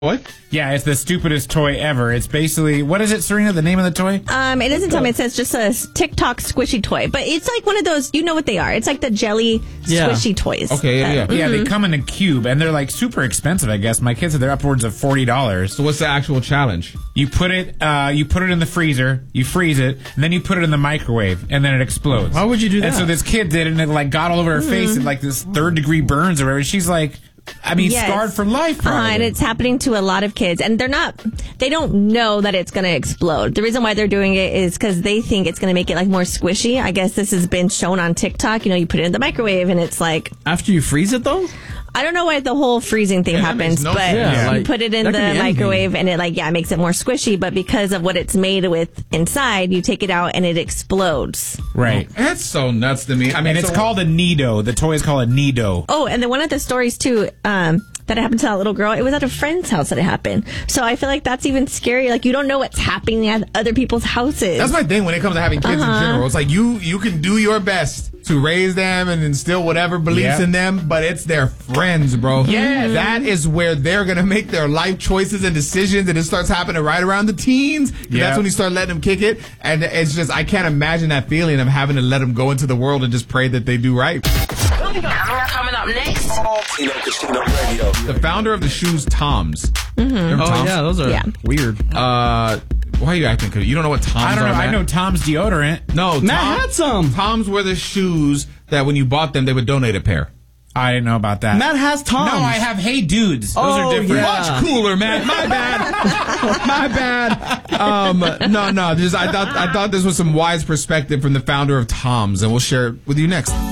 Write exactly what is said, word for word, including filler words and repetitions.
What? Yeah, it's the stupidest toy ever. It's basically, what is it, Serena, the name of the toy? Um, it doesn't tell me. It says just a TikTok squishy toy. But it's like one of those, you know what they are. It's like the jelly Yeah. squishy toys. Okay, yeah, yeah. Yeah, they come in a cube, and they're like super expensive, I guess. My kids said they're upwards of forty dollars. So what's the actual challenge? You put it, uh, you put it in the freezer, you freeze it, and then you put it in the microwave, and then it explodes. Why would you do that? And so this kid did it, and it like got all over her face, and like this third degree burns or whatever. She's like, I mean, Yes. scarred for life, Uh, probably. and it's happening to a lot of kids. And they're not, they don't know that it's going to explode. The reason why they're doing it is because they think it's going to make it like more squishy. I guess this has been shown on TikTok. You know, you put it in the microwave and it's like, After you freeze it, though? I don't know why the whole freezing thing Yeah, that happens, makes no but sense. Yeah, you like, put it in that the could be anything. microwave and it like, yeah, it makes it more squishy. But because of what it's made with inside, you take it out and it explodes. right. That's so nuts to me. I mean, And it's so- called a Nido. The toy is called a Nido. Oh, and then one of the stories too, um, that happened to that little girl, it was at a friend's house that it happened. So I feel like that's even scary. Like you don't know what's happening at other people's houses. That's my thing when it comes to having kids Uh-huh. in general. It's like you you can do your best to raise them and instill whatever beliefs Yeah. in them, but it's their friends, bro. Yeah. That is where they're gonna make their life choices and decisions, and it starts happening right around the teens. 'Cause Yeah. That's when you start letting them kick it, and it's just I can't imagine that feeling of having to let them go into the world and just pray that they do right. Coming up next. Tino Casino Radio. The founder of the shoes Toms. Mm-hmm. Oh, Toms? yeah, those are Yeah. weird. Uh, why are you acting? You don't know what Toms I don't are, know. I Matt? know Tom's deodorant. No, Matt Tom- had some. Toms were the shoes that when you bought them, they would donate a pair. I didn't know about that. Matt has Toms. No, I have Hey Dudes. Those Oh, are different. yeah. Much cooler, man. My bad. My bad. Um, no, no. Just I thought I thought this was some wise perspective from the founder of Toms, and we'll share it with you next.